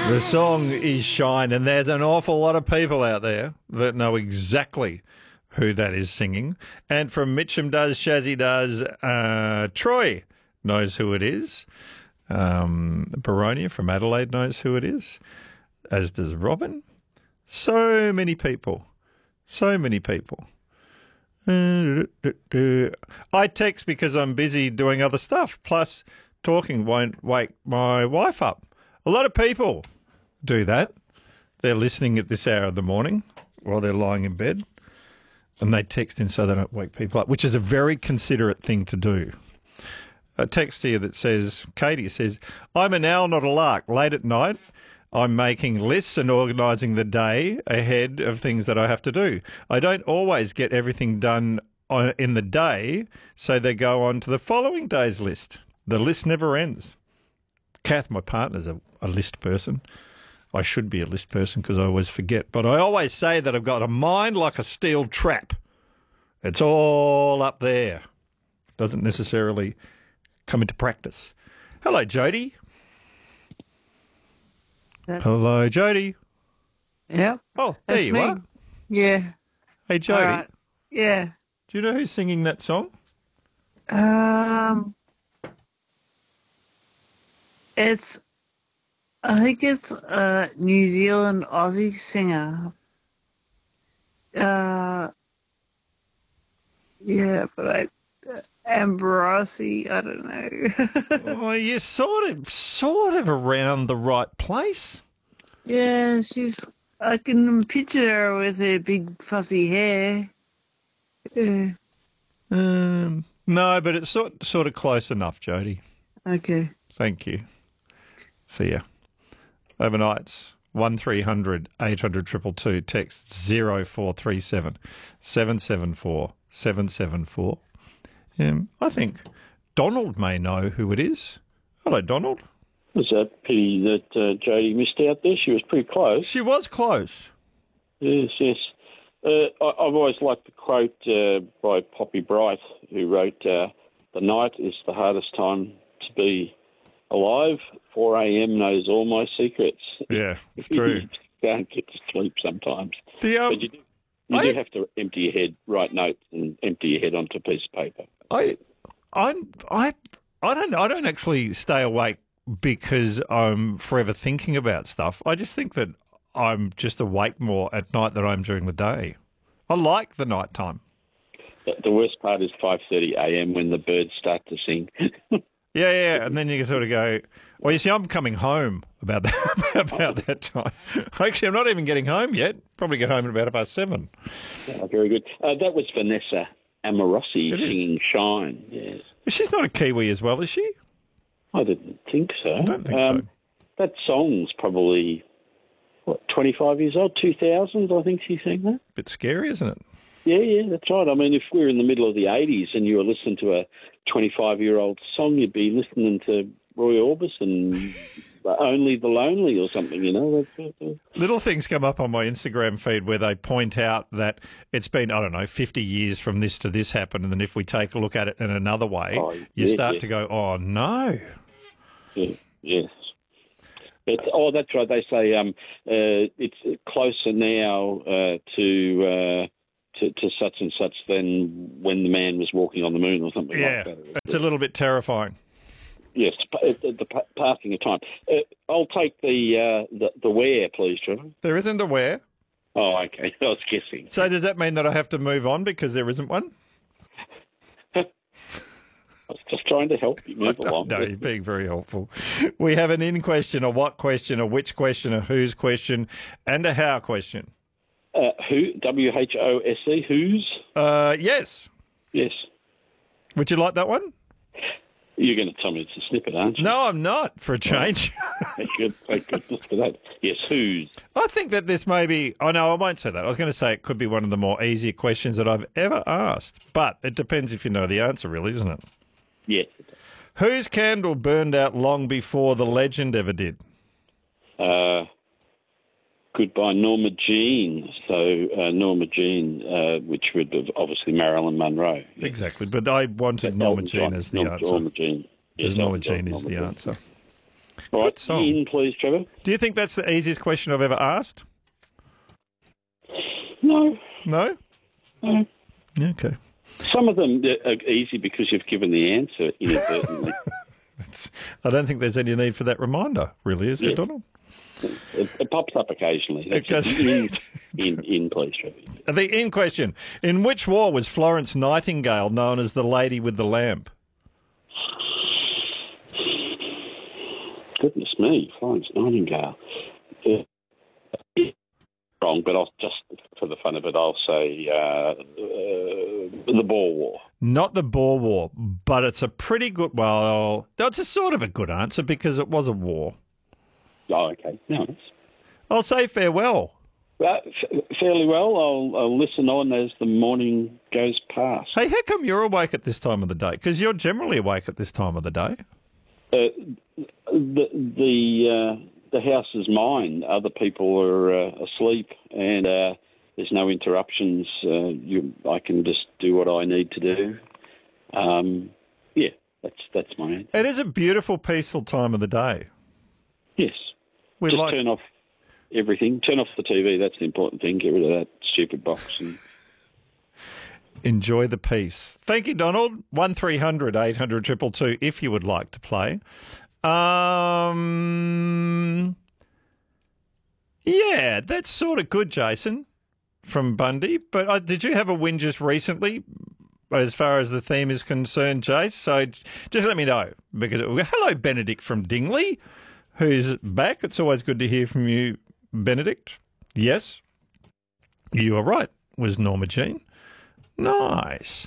The song is Shine, and there's an awful lot of people out there that know exactly who that is singing. And from Mitcham does, Shazzy does, Troy knows who it is. Baronia from Adelaide knows who it is, as does Robin. So many people. So many people. I text because I'm busy doing other stuff. Plus, talking won't wake my wife up. A lot of people do that. They're listening at this hour of the morning while they're lying in bed, and they text in so they don't wake people up, which is a very considerate thing to do. A text here that says, Katie says, I'm an owl, not a lark. Late at night, I'm making lists and organising the day ahead of things that I have to do. I don't always get everything done in the day, so they go on to the following day's list. The list never ends. Kath, my partner's a list person. I should be a list person because I always forget. But I always say that I've got a mind like a steel trap. It's all up there. Doesn't necessarily come into practice. Hello, Jody. Hello, Jody. Yep. Oh, there you are. Yeah. Hey, Jody. Right. Yeah. Do you know who's singing that song? I think it's a New Zealand Aussie singer. Yeah, but Ambrossi, I don't know. Oh, you're sort of around the right place. Yeah, I can picture her with her big fuzzy hair. Yeah. No, but it's sort of close enough, Jody. Okay. Thank you. See ya. Overnights, 1300 800 222, text 0437 774 774. I think Donald may know who it is. Hello, Donald. It's a pity that Jodie missed out there. She was pretty close. She was close. Yes, yes. I've always liked the quote by Poppy Bright, who wrote, "The night is the hardest time to be alive. 4 a.m. knows all my secrets." Yeah, it's true. You don't get to sleep sometimes. But you do have to empty your head, write notes and empty your head onto a piece of paper. I don't actually stay awake because I'm forever thinking about stuff. I just think that I'm just awake more at night than I am during the day. I like the night time. The worst part is 5:30 a.m. when the birds start to sing. Yeah, and then you sort of go, well, you see, I'm coming home about that time. Actually, I'm not even getting home yet. Probably get home at about 7:30. Oh, very good. That was Vanessa Amorossi singing Shine. Yes. She's not a Kiwi as well, is she? I didn't think so. I don't think so. That song's probably, 25 years old, 2000, I think she sang that. Bit scary, isn't it? Yeah, that's right. I mean, if we were in the middle of the 80s and you were listening to a 25-year-old song, you'd be listening to Roy Orbison, Only the Lonely or something, you know. Little things come up on my Instagram feed where they point out that it's been, 50 years from this to this happened, and then if we take a look at it in another way, you start to go, oh, no. Yeah, yes. But, that's right. They say it's closer now to such and such than when the man was walking on the moon or something like that. Yeah, it's a little bit terrifying. Yes, the passing of time. I'll take the where, please, Trevor. There isn't a where. Oh, okay. I was guessing. So does that mean that I have to move on because there isn't one? I was just trying to help you move along. No, you're being very helpful. We have an in question, a what question, a which question, a whose question, and a how question. Who? WHOSE? Whose? Yes. Yes. Would you like that one? You're going to tell me it's a snippet, aren't you? No, I'm not, for a change. Thank goodness for that. Yes, whose? I think that this may be... Oh, no, I won't say that. I was going to say it could be one of the more easier questions that I've ever asked. But it depends if you know the answer, really, doesn't it? Yes. Whose candle burned out long before the legend ever did? Goodbye, Norma Jean. So Norma Jean, which would have obviously Marilyn Monroe. Yes. Exactly, but I wanted Norma Jean as the answer. Norma Jean. Yes, Norma Jean is the answer. Right, Good song. in, please, Trevor. Do you think that's the easiest question I've ever asked? No. No? No. Okay. Some of them are easy because you've given the answer inadvertently. I don't think there's any need for that reminder, really, is there, Yeah. Donald? It pops up occasionally. It That's does. in, please, Trevor. The in question. In which war was Florence Nightingale known as the Lady with the Lamp? Goodness me, Florence Nightingale. Wrong, but I'll just, for the fun of it, I'll say the Boer War. Not the Boer War, but it's a pretty good, well, that's a sort of a good answer because it was a war. Oh, okay. No, I'll say farewell. fairly well. I'll listen on as the morning goes past. Hey, how come you're awake at this time of the day? Because you're generally awake at this time of the day. The house is mine. Other people are asleep, and there's no interruptions. I can just do what I need to do. Yeah, that's my answer. It is a beautiful, peaceful time of the day. Yes. We Just like turn off everything. Turn off the TV. That's the important thing. Get rid of that stupid box. And enjoy the peace. Thank you, Donald. 1300 800 222 if you would like to play. Yeah, that's sort of good, Jason, from Bundy. But did you have a win just recently as far as the theme is concerned, Jace? So just let me know. Because hello, Benedict from Dingley, who's back. It's always good to hear from you, Benedict. Yes, you are right, was Norma Jean. Nice.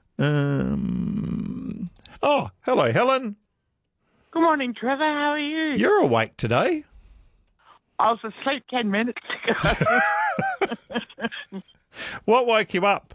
Oh, hello, Helen. Good morning, Trevor. How are you? You're awake today. I was asleep 10 minutes ago. What woke you up?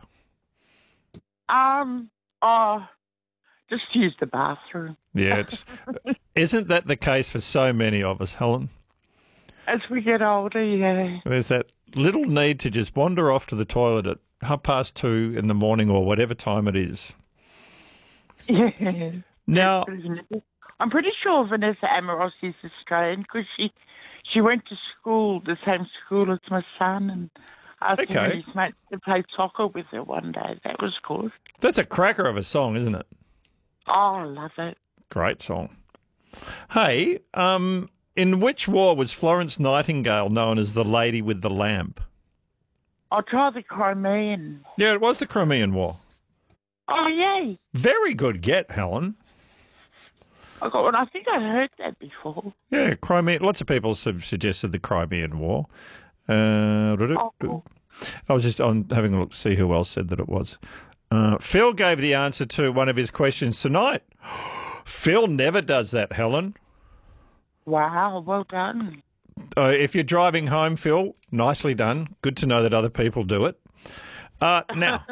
Just use the bathroom. Yeah, isn't that the case for so many of us, Helen? As we get older, yeah. There's that little need to just wander off to the toilet at 2:30 in the morning or whatever time it is. Yeah. Now, I'm pretty sure Vanessa Amoros is Australian because she went to school, the same school as my son, and asked Okay. one of his mates to play soccer with her one day. That was good. that's a cracker of a song, isn't it? Oh, I love it. Great song. Hey, in which war was Florence Nightingale known as the Lady with the Lamp? I'll try the Crimean. Yeah, it was the Crimean War. Oh, yay. Very good get, Helen. I got one. I think I heard that before. Yeah, Crimean. Lots of people have suggested the Crimean War. Cool. I was just on having a look to see who else said that it was. Phil gave the answer to one of his questions tonight. Phil never does that, Helen. Wow, well done. If you're driving home, Phil, nicely done. Good to know that other people do it. Now,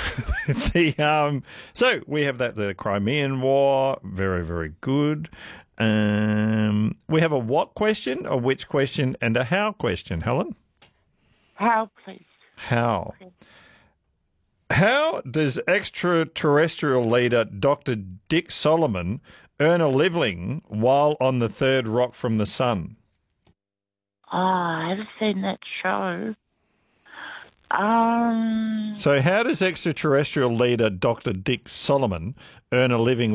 so we have the Crimean War. Very, very good. We have a what question, a which question, and a how question, Helen. How, please? How? How does extraterrestrial leader Dr. Dick Solomon earn a living while on the third rock from the sun? Oh, I haven't seen that show. So how does extraterrestrial leader Dr. Dick Solomon earn a living